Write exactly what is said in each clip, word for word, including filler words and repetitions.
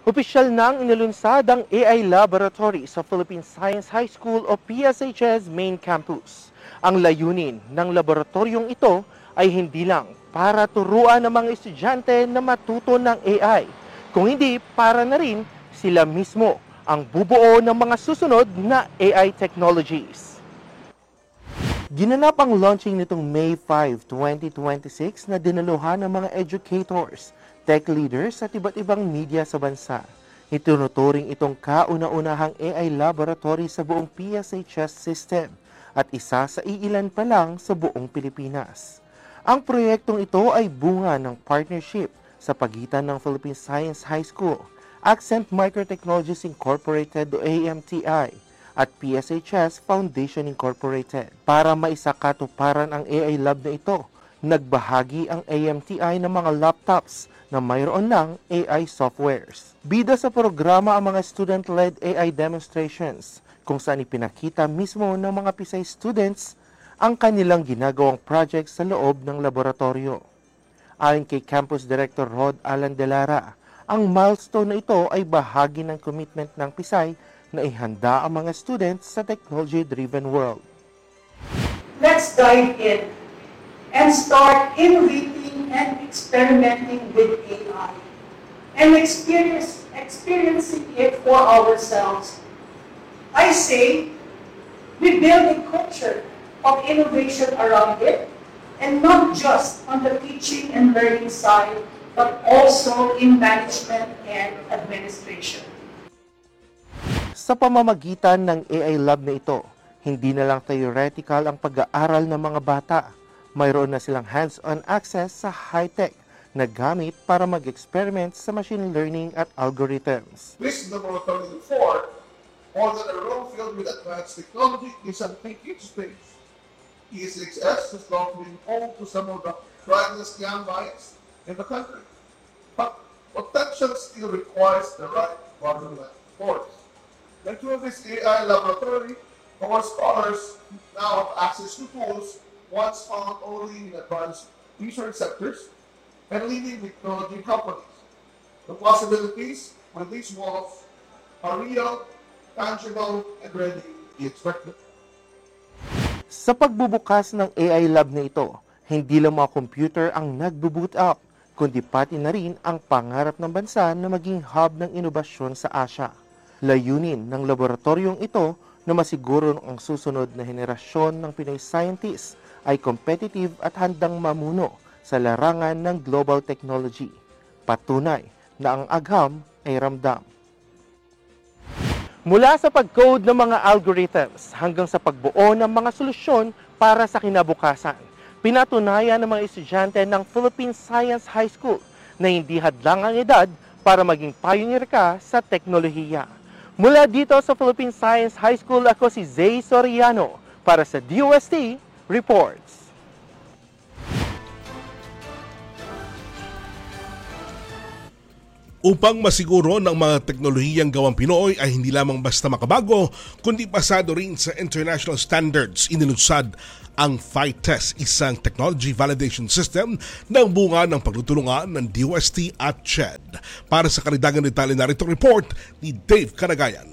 Opisyal nang inilunsad ang A I Laboratory sa Philippine Science High School o P S H S main campus. Ang layunin ng laboratoryong ito ay hindi lang para turuan ng mga estudyante na matuto ng A I, kung hindi para na rin sila mismo ang bubuo ng mga susunod na A I technologies. Ginanap ang launching nitong May fifth, twenty twenty-six na dinaluhan ng mga educators, tech leaders at iba't ibang media sa bansa. Itinuturing itong kauna-unahang A I laboratory sa buong P S H S system at isa sa iilan pa lang sa buong Pilipinas. Ang proyektong ito ay bunga ng partnership sa pagitan ng Philippine Science High School, Accent Microtechnologies Incorporated o A M T I, at P S H S Foundation Incorporated. Para maisakatuparan ang A I lab na ito, nagbahagi ang A M T I ng mga laptops na mayroon ng A I softwares. Bida sa programa ang mga student-led A I demonstrations, kung saan ipinakita mismo ng mga Pisay students ang kanilang ginagawang project sa loob ng laboratorio. Ayon kay Campus Director Rod Alan De Lara, ang milestone na ito ay bahagi ng commitment ng Pisay na ihanda ang mga students sa technology-driven world. Let's dive in and start innovating and experimenting with A I and experience, experiencing it for ourselves. I say, we build a culture of innovation around it, and not just on the teaching and learning side, but also in management and administration. Sa pamamagitan ng A I lab na ito, hindi na lang theoretical ang pag-aaral ng mga bata. Mayroon na silang hands-on access sa high-tech na gamit para mag-experiment sa machine learning at algorithms. This laboratory four, more than a room filled with advanced technology, is a thinking space. E S H S has long been home to some of the brightest young minds in the country. But potential still requires the right environment force. And through this A I laboratory, our scholars now have access to tools once found only in advanced research sectors and leading technology companies. The possibilities with these walls are real, tangible, and ready to be expected. Sa pagbubukas ng A I lab na ito, hindi lang mga computer ang nagbo-boot up, kundi pati na rin ang pangarap ng bansa na maging hub ng inobasyon sa Asia. Layunin ng laboratoryong ito na masiguro ang susunod na henerasyon ng Pinoy scientists ay competitive at handang mamuno sa larangan ng global technology. Patunay na ang agham ay ramdam. Mula sa pag-code ng mga algorithms hanggang sa pagbuo ng mga solusyon para sa kinabukasan, pinatunayan ng mga estudyante ng Philippine Science High School na hindi hadlang ang edad para maging pioneer ka sa teknolohiya. Mula dito sa Philippine Science High School, ako si Zay Soriano para sa D O S T Reports. Upang masiguro ng mga teknolohiyang gawang Pinoy ay hindi lamang basta makabago, kundi pasado rin sa international standards, inilunsad ang PhyTest, isang technology validation system ng bunga ng pagtutulungan ng D O S T at C H E D. Para sa karidagang detalye na rito report ni Dave Caragayan.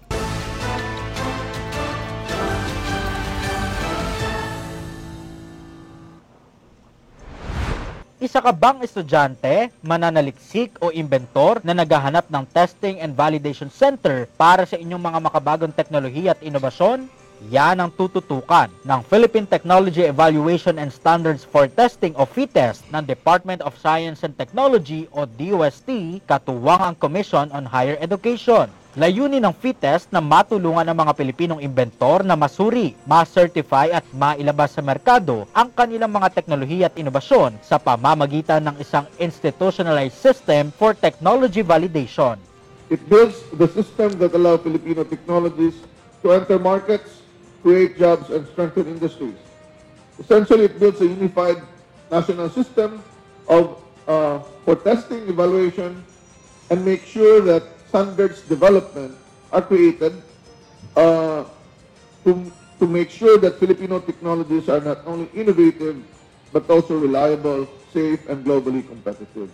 Isa ka bang estudyante, mananaliksik o inventor na naghahanap ng testing and validation center para sa inyong mga makabagong teknolohiya at inobasyon? Yan ang tututukan ng Philippine Technology Evaluation and Standards for Testing o PhyTest ng Department of Science and Technology o D O S T, katuwang ang Commission on Higher Education. Layunin ng PhyTest na matulungan ang mga Pilipinong inventor na masuri, ma-certify at mailabas sa merkado ang kanilang mga teknolohiya at inobasyon sa pamamagitan ng isang institutionalized system for technology validation. It builds the system that allow Filipino technologies to enter markets, create jobs, and strengthen industries. Essentially, it builds a unified national system of uh, for testing, evaluation, and make sure that standards development are created uh, to, to make sure that Filipino technologies are not only innovative, but also reliable, safe, and globally competitive.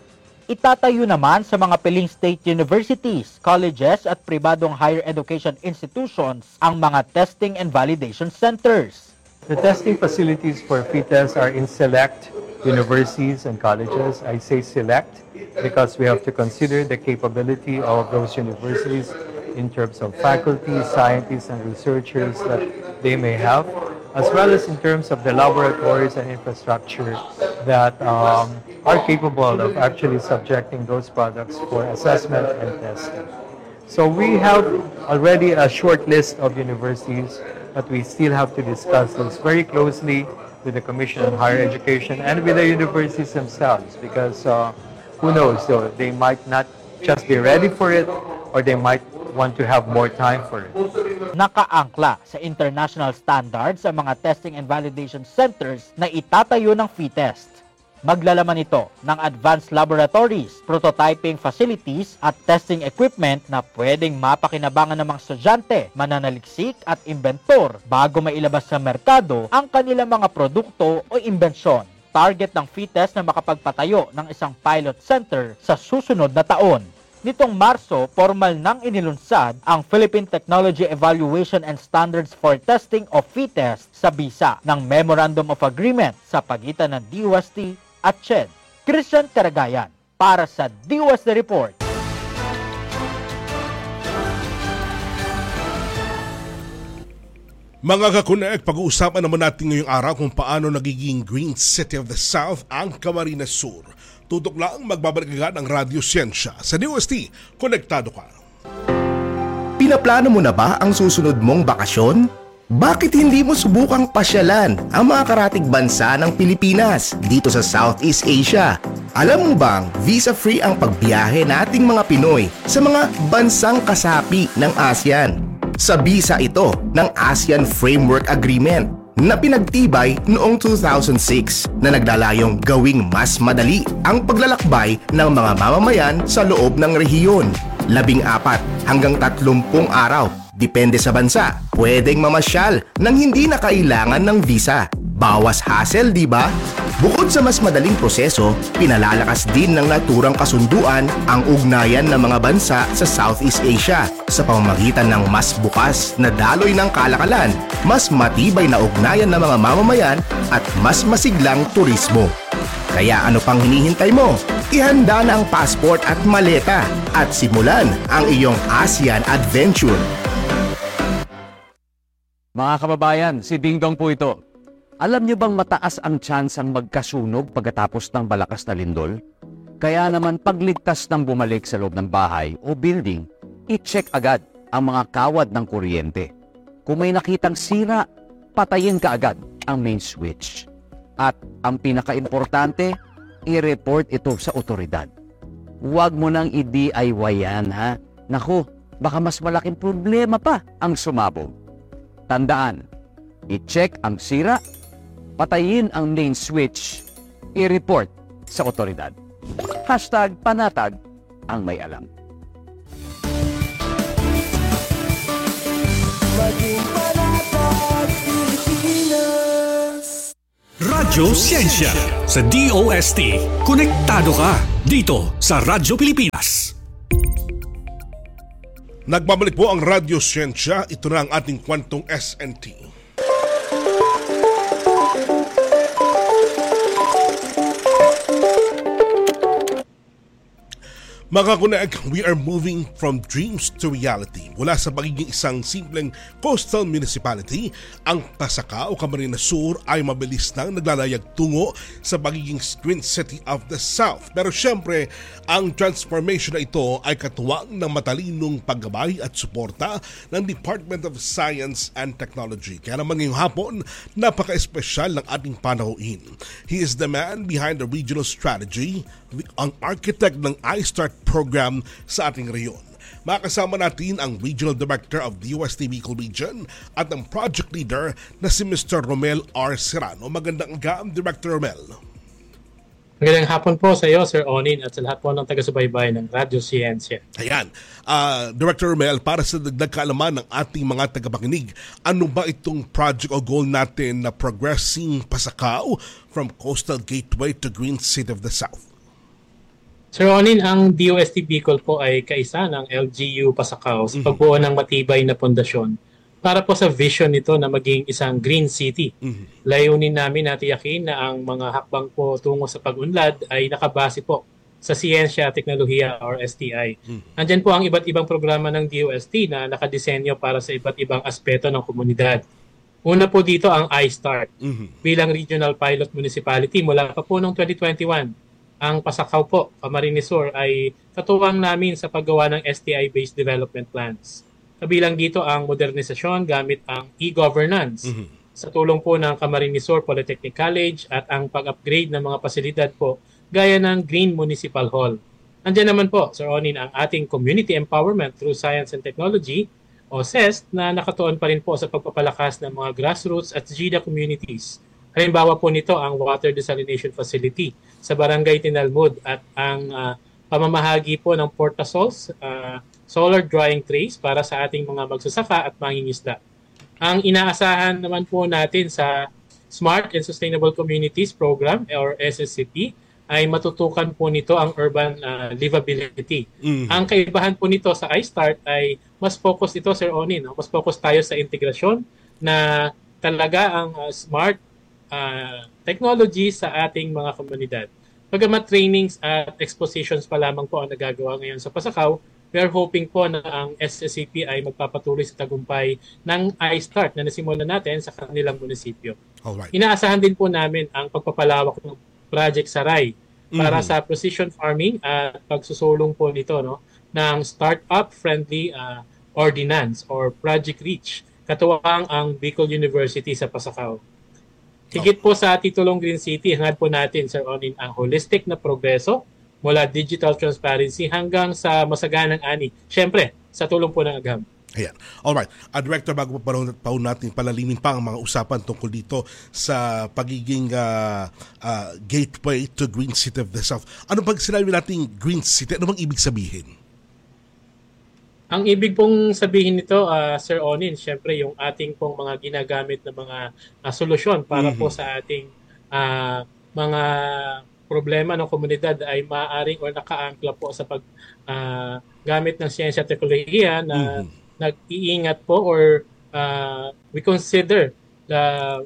Itatayo naman sa mga piling state universities, colleges at pribadong higher education institutions ang mga testing and validation centers. The testing facilities for FITES are in select universities and colleges. I say select because we have to consider the capability of those universities in terms of faculty, scientists, and researchers that they may have, as well as in terms of the laboratories and infrastructure that um, are capable of actually subjecting those products for assessment and testing. So we have already a short list of universities, but we still have to discuss this very closely with the Commission on Higher Education and with the universities themselves, because uh, who knows, so they might not just be ready for it, or they might want to have more time for it. Nakaangkla sa international standards sa mga testing and validation centers na itatayo ng FITEST. Maglalaman ito ng advanced laboratories, prototyping facilities at testing equipment na pwedeng mapakinabangan ng mga estudyante, mananaliksik at inventor bago mailabas sa merkado ang kanilang mga produkto o imbensyon. Target ng FITEST na makapagpatayo ng isang pilot center sa susunod na taon. Nitong Marso, formal nang inilunsad ang Philippine Technology Evaluation and Standards for Testing o FITEST sa bisa ng Memorandum of Agreement sa pagitan ng D O S T at C H E D. Christian Caragayan para sa D O S T Report. Mga kakunek, pag-uusapan naman natin ngayong araw kung paano nagiging Green City of the South ang Camarines Sur. Tutok lang, magbabalik agad ang Radyo Siyensya. Sa D O S T, konektado ka. Pinaplano mo na ba ang susunod mong bakasyon? Bakit hindi mo subukang pasyalan ang mga karatig bansa ng Pilipinas dito sa Southeast Asia? Alam mo bang visa-free ang pagbiyahe nating mga Pinoy sa mga bansang kasapi ng ASEAN? Sa bisa ito ng ASEAN Framework Agreement na pinagtibay noong two thousand six na naglalayong gawing mas madali ang paglalakbay ng mga mamamayan sa loob ng rehiyon. Labing apat hanggang tatlumpung araw, depende sa bansa, pwedeng mamasyal nang hindi na kailangan ng visa. Bawas hassle, di ba? Bukod sa mas madaling proseso, pinalalakas din ng naturang kasunduan ang ugnayan ng mga bansa sa Southeast Asia sa pamamagitan ng mas bukas na daloy ng kalakalan, mas matibay na ugnayan ng mga mamamayan at mas masiglang turismo. Kaya ano pang hinihintay mo? Ihanda na ang passport at maleta at simulan ang iyong ASEAN Adventure. Mga kababayan, si Ding Dong po ito. Alam niyo bang mataas ang tsansang magkasunog pagkatapos ng malakas na lindol? Kaya naman pagligtas ng bumalik sa loob ng bahay o building, i-check agad ang mga kawad ng kuryente. Kung may nakitang sira, patayin ka agad ang main switch. At ang pinaka-importante, i-report ito sa otoridad. Huwag mo nang i-D I Y yan, ha? Naku, baka mas malaking problema pa ang sumabog. Tandaan, i-check ang sira, patayin ang main switch, i-report sa otoridad. Hashtag panatag ang may alam. Radyo Siyensya sa D O S T. Konektado ka dito sa Radyo Pilipinas. Nagbabalik po ang Radyo Siyensya. Ito na ang ating kwentong S N T. Mga kunek, we are moving from dreams to reality. Mula sa pagiging isang simpleng coastal municipality, ang Pasaka o Camarines Sur ay mabilis nang naglalayag tungo sa pagiging Green City of the South. Pero syempre, ang transformation na ito ay katuwang ng matalinong paggabay at suporta ng Department of Science and Technology. Kaya naman ngayong hapon, napaka-espesyal ng ating panauhin. He is the man behind the regional strategy, ang architect ng iStart program sa ating rehiyon. Makasama natin ang Regional Director of the U S T Bicol Region at ang Project Leader na si Mister Romel R. Serrano. Magandang agam, Director Romel. Magandang hapon po sa iyo, Sir Onin, at sa lahat po ng taga-subaybay ng Radyo Siyensya. Ayan. Uh, Director Romel, para sa dagdag kaalaman ng ating mga tagapakinig, ano ba itong project o goal natin na progressing Pasakaw from Coastal Gateway to Green City of the South? Sir Onin, ang D O S T Bicol po ay kaisa ng L G U Pasacao sa pagbuo ng matibay na pundasyon para po sa vision nito na maging isang green city. Mhm. Layunin namin na tiyakin na ang mga hakbang po tungo sa pag-unlad ay nakabase po sa siyensya, teknolohiya or S T I. Andyan po ang iba't ibang programa ng D O S T na nakadisenyo para sa iba't ibang aspeto ng komunidad. Una po dito ang iStart. Mhm. Bilang regional pilot municipality mula pa po noong twenty twenty-one. Ang Pasacao po, Camarines Sur, ay katuwang namin sa paggawa ng S T I-based development plans. Kabilang dito ang modernisasyon gamit ang e-governance. Mhm. Sa tulong po ng Camarines Sur Polytechnic College at ang pag-upgrade ng mga pasilidad po gaya ng Green Municipal Hall. Andiyan naman po, Sir Onin, ang ating Community Empowerment through Science and Technology o S E S T na nakatuon pa rin po sa pagpapalakas ng mga grassroots at G D A communities. Halimbawa po nito ang Water Desalination Facility sa Barangay Tinalmud at ang uh, pamamahagi po ng Portasols uh, solar drying trays para sa ating mga magsasaka at mangingisda. Ang inaasahan naman po natin sa Smart and Sustainable Communities Program or S S C P ay matutukan po nito ang urban uh, livability. Mhm. Ang kaibahan po nito sa iStart ay mas focus ito, Sir Onin, no? Mas focus tayo sa integrasyon na talaga ang uh, smart uh, technology sa ating mga komunidad. Pagamat trainings at expositions pa lamang po ang nagagawa ngayon sa Pasacao, we are hoping po na ang S S C P ay magpapatuloy sa tagumpay ng iStart na nasimulan natin sa kanilang munisipyo. Alright. Inaasahan din po namin ang pagpapalawak ng Project Saray para Mhm. sa precision farming at pagsusulong po nito no ng startup friendly uh, ordinance or Project Reach katuwang ang Bicol University sa Pasacao. Higit po sa titulong Green City, hangad po natin, Sir Onin, ang holistic na progreso mula digital transparency hanggang sa masaganang ani. Siyempre, sa tulong po ng AGHAM. Ayan. Alright. Uh, Director, bago pa pa natin palalimin pa ang mga usapan tungkol dito sa pagiging uh, uh, gateway to Green City of the South. Ano pag sinabi natin Green City? Ano bang ibig sabihin? Ang ibig pong sabihin nito, uh, Sir Onin, siyempre yung ating pong mga ginagamit na mga uh, solusyon para Mhm. po sa ating uh, mga problema ng komunidad ay maaaring o nakaangkla po sa pag uh, gamit ng siyensya at teknolohiya na Mhm. nag-iingat po or uh, we consider the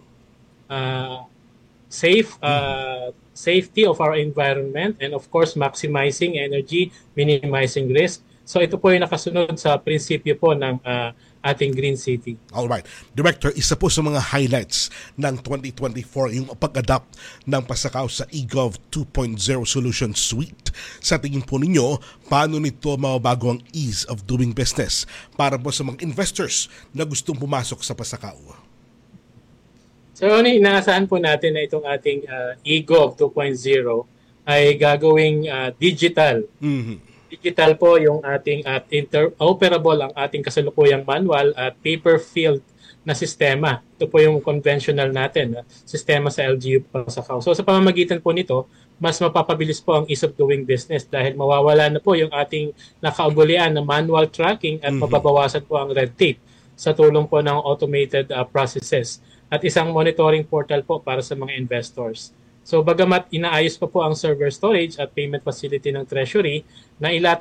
uh, safe uh, safety of our environment and of course maximizing energy, minimizing risk. So ito po yung nakasunod sa prinsipyo po ng uh, ating Green City. Alright. Director, isa po sa mga highlights ng twenty twenty-four yung pag-adapt ng Pasacao sa eGov two point oh Solution Suite. Sa tingin po ninyo, paano nito mababago ang ease of doing business para po sa mga investors na gustong pumasok sa Pasacao? So ano, inaasahan po natin na itong ating uh, eGov two point oh ay gagawing uh, digital. Mhm. Digital po yung ating at interoperable ang ating kasalukuyang manual at paper-filled na sistema. Ito po yung conventional natin na sistema sa L G U Pasacao. So sa pamamagitan po nito, mas mapapabilis po ang ease of doing business dahil mawawala na po yung ating nakaugulian na manual tracking at Mhm. mababawasan po ang red tape sa tulong po ng automated uh, processes at isang monitoring portal po para sa mga investors. So bagamat inaayos pa po ang server storage at payment facility ng Treasury na ilatag